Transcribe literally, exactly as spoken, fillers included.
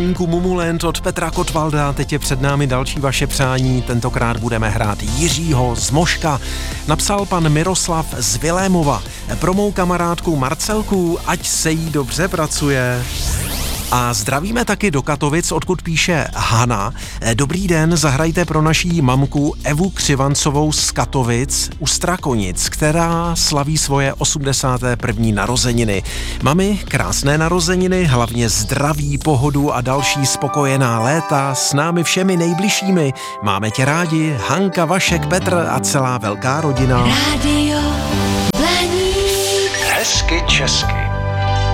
Maminku Mumulent od Petra Kotwalda, teď je před námi další vaše přání, tentokrát budeme hrát Jiřího z Moška. Napsal pan Miroslav z Vilémova, pro mou kamarádku Marcelku, ať se jí dobře pracuje. A zdravíme taky do Katovic, odkud píše Hana. Dobrý den, zahrajte pro naší mamku Evu Křivancovou z Katovic u Strakonic, která slaví svoje osmdesáté první narozeniny. Mami, krásné narozeniny, hlavně zdraví, pohodu a další spokojená léta s námi všemi nejbližšími. Máme tě rádi, Hanka, Vašek, Petr a celá velká rodina. Rádio Blaník. Hezky česky.